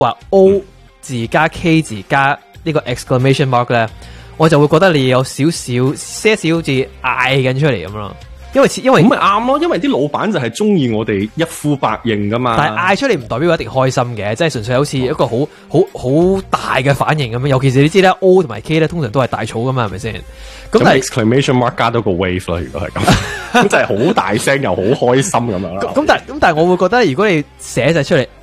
話 O 字加 K 字加呢個 exclamation mark 咧，我就會覺得你有些少好似嗌緊出嚟咁咯。因為咁咪啱咯，因為啲老闆就係中意我哋一呼百應噶嘛。 但係嗌出嚟唔代表一定開心嘅，即係純粹好似一個好大嘅反應咁樣。尤其是你知咧 O 同埋 K 咧，通常都係大草噶嘛，係咪先？ 咁 exclamation mark 加多個 wave 咯，如果係咁，咁就係好大聲又好開心咁樣啦。 咁但係我會覺得，如果你寫晒出嚟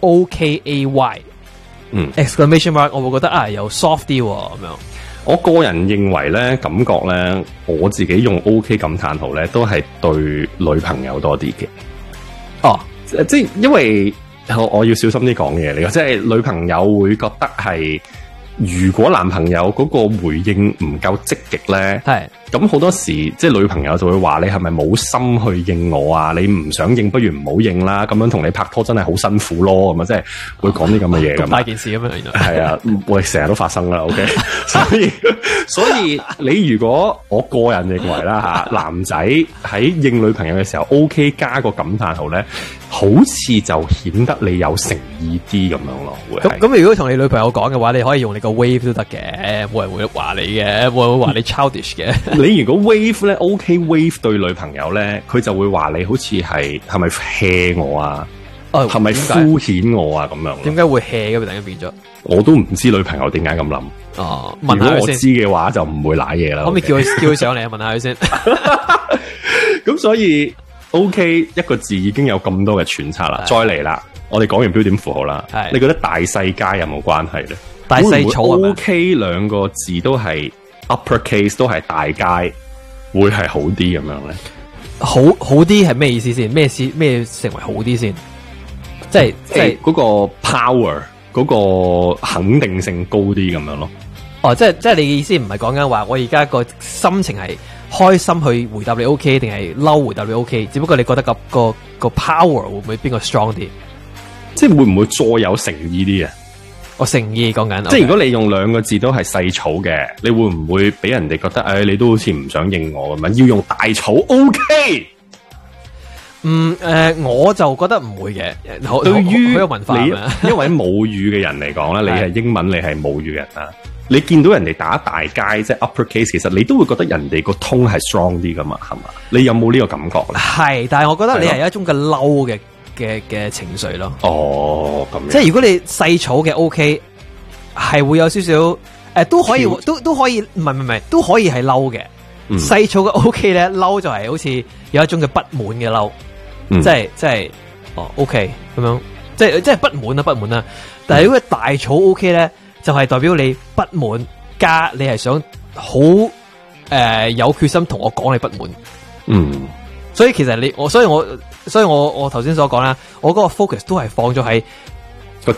OKAY，exclamation mark， 我會覺得又 soft 啲咁樣。 我個人認為咧，感覺咧，我自己用 OK 感嘆號咧，都係對女朋友多啲嘅。 哦， 即係因為我要小心啲講嘢嚟嘅，即係女朋友會覺得係，如果男朋友嗰個回應唔夠積極咧，係咁好多時，即係女朋友就會話你係咪冇心去應我啊？你唔想應，不如唔好應啦。咁樣同你拍拖真係好辛苦咯，咁啊，即係會講啲咁嘅嘢咁大件事咁樣， 係啊，喂，成日都發生啦。OK， 所以你如果我個人認為啦吓，男仔喺應女朋友嘅時候 ，OK 加個感嘆號咧，好似就顯得你有誠意啲咁樣咯。 咁如果同你女朋友講嘅話，你可以用你個 wave 都得嘅，冇人會話你嘅，冇人會話你 childish 嘅。 你如果 wave 咧 ，OK wave 對女朋友咧，佢就會話你好似係咪 hea 我啊？係咪敷衍我啊？咁樣點解會 hea 嘅？突然間變咗， 我都唔知女朋友點解咁諗。 哦， 如果我知嘅話，就唔會瀨嘢啦。 可唔可以叫佢上嚟問下佢先？ 咁所以 OK 一個字已經有咁多嘅揣測啦，再嚟啦，我哋講完標點符號啦，你覺得大細階有冇關係咧？ 大細草 OK 兩個字都係 uppercase 都係大階，會係好啲咁樣咧？好啲係咩意思先？咩成為好啲先？即係嗰個 power 嗰個肯定性高啲咁樣咯。 哦，即係你嘅意思唔係講緊話我而家個心情係開心去回答你 OK 定係嬲回答你 OK？只不過你覺得個 power 會唔會邊個 strong 啲？ 即係會唔會再有誠意啲啊？ 我誠意講緊， 即係如果你用兩個字都係細草嘅，你會唔會俾人哋覺得你都好似唔想應我咁樣？要用大草 OK？ 我就覺得唔會嘅。 對於好有文化你一位母語嘅人嚟講咧，你係英文，你係母語人啊。你見到人哋打大階即係 uppercase， 其實你都會覺得人哋個 tone 係 strong 啲噶嘛，係嘛？你有冇呢個感覺咧？係， 但係我覺得你係一種嘅嬲嘅情緒咯。 哦，咁樣。即係如果你細草嘅 OK， 係會有少少都可以，都可以，唔係，都可以係嬲嘅。細草嘅 OK 咧，嬲就係好似有一種嘅不滿嘅嬲，即係OK 咁樣，即係不滿啦。但係如果大草 OK 咧，就係代表你不滿加你係想好有決心同我講你不滿。所以其實所以我頭先所講啦，我嗰個 focus 都係放咗喺個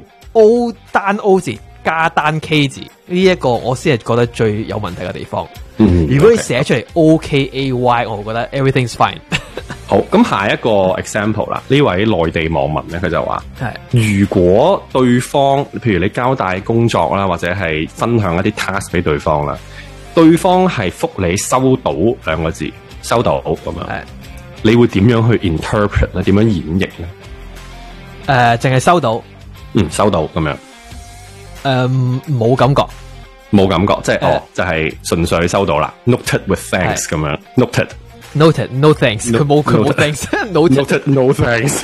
O 單 O 字加單 K 字呢一個，我先係覺得最有問題嘅地方。如果你寫出嚟 OKAY， 我會覺得 everything's fine。 好，咁下一個 example 啦，呢位內地網民咧，佢就話：如果對方，譬如你交代工作啦，或者係分享一啲 task 俾對方啦，對方係覆你收到兩個字，收到咁樣，你會點樣去 interpret 咧？點樣演繹咧？ 淨係收到， 收到咁樣， 冇感覺， 冇感覺，即係就係純粹收到啦 ，noted with thanks 咁樣 ，noted no thanks， 佢冇 thanks，noted no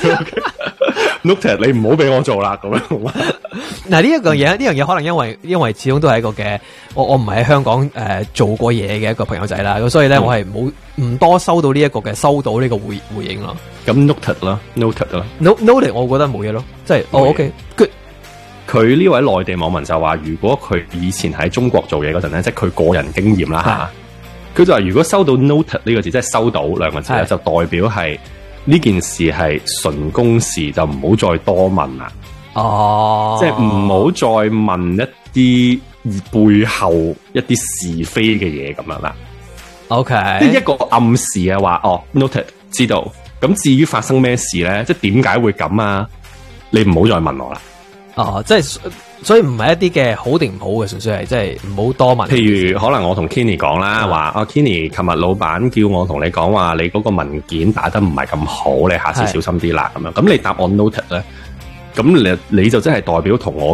thanks，noted 你唔好俾我做啦咁樣。 嗱呢樣嘢可能因為始終都係一個嘅，我唔係喺香港做過嘢嘅一個朋友仔啦，咁所以咧我係唔多收到呢一個嘅收到呢個回應咯。 咁 noted 啦 ，noted 啦 ，noted 我覺得冇嘢咯，即係OK good。 佢呢位內地網民就話，如果佢以前喺中國做嘢嗰陣咧，即係佢個人經驗啦吓，佢就話如果收到 noted 呢個字，即係收到兩個字咧，就代表係呢件事係純公事，就唔好再多問啦。即係唔好再問一啲背後一啲是非嘅嘢咁樣啦。 OK， 即係一個暗示啊，話noted 知道。咁至於發生咩事咧，即係點解會咁啊？你唔好再問我啦。 即係所以唔係一啲嘅好定唔好嘅，純粹係即係唔好多問。 譬如可能我同 Kenny 講啦，話Kenny 琴日老闆叫我同你講話，你嗰個文件打得唔係咁好，你下次小心啲啦咁樣。咁你答我 noted 咧，咁你就真係代表同我